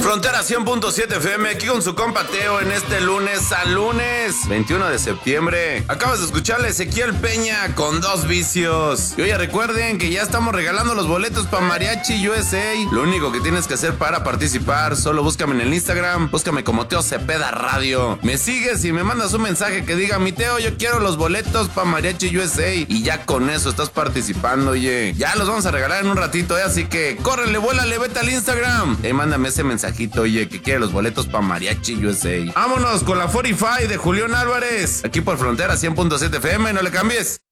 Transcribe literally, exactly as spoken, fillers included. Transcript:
Frontera cien punto siete F M, aquí con su compa Teo en este lunes a lunes veintiuno de septiembre. Acabas de escucharle a Ezequiel Peña con Dos Vicios. Y oye, recuerden que ya estamos regalando los boletos para Mariachi U S A. Lo único que tienes que hacer para participar, solo búscame en el Instagram, búscame como Teo Cepeda Radio. Me sigues y me mandas un mensaje que diga: mi Teo, yo quiero los boletos para Mariachi U S A. Y ya con eso estás participando, oye. Ya los vamos a regalar en un ratito, ¿eh? Así que córrele, vuélale, vete al Instagram. Y mándame ese mensajito, oye, que quiere los boletos para Mariachi U S A. Vámonos con la cuarenta y cinco de Julián Álvarez. Aquí por Frontera cien punto siete F M, no le cambies.